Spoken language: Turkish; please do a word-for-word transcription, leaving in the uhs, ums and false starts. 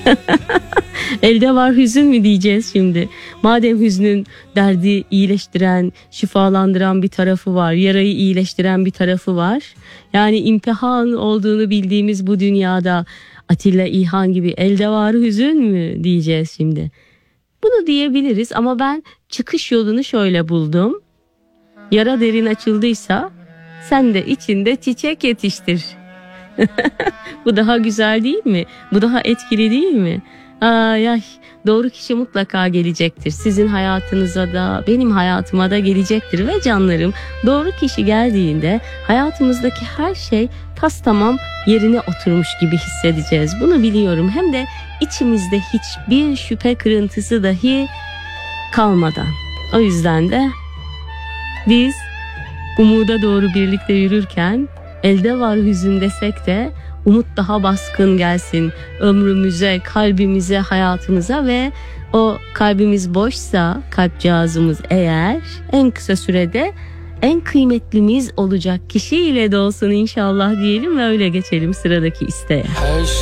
Elde var hüzün mü diyeceğiz şimdi? Madem hüznün derdi iyileştiren, şifalandıran bir tarafı var, yarayı iyileştiren bir tarafı var. Yani imtihan olduğunu bildiğimiz bu dünyada Atilla İlhan gibi elde var hüzün mü diyeceğiz şimdi? Bunu diyebiliriz ama ben çıkış yolunu şöyle buldum. Yara derin açıldıysa sen de içinde çiçek yetiştir. Bu daha güzel değil mi? Bu daha etkili değil mi? Ay ay, doğru kişi mutlaka gelecektir. Sizin hayatınıza da benim hayatıma da gelecektir ve canlarım, doğru kişi geldiğinde hayatımızdaki her şey tas tamam yerine oturmuş gibi hissedeceğiz. Bunu biliyorum. Hem de içimizde hiçbir şüphe kırıntısı dahi kalmadan. O yüzden de biz umuda doğru birlikte yürürken elde var hüzün desek de umut daha baskın gelsin ömrümüze, kalbimize, hayatımıza ve o kalbimiz boşsa, kalpcağızımız eğer en kısa sürede en kıymetlimiz olacak kişiyle de olsun inşallah diyelim ve öyle geçelim sıradaki isteğe.